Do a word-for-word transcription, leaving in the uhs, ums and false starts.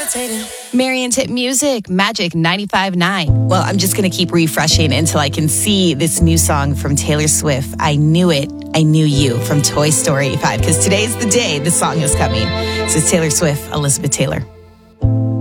Marion's Hit Music, Magic ninety-five point nine. Well, I'm just going to keep refreshing until I can see this new song from Taylor Swift, I Knew It, I Knew You, from Toy Story five, because today's the day the song is coming. This is Taylor Swift, Elizabeth Taylor.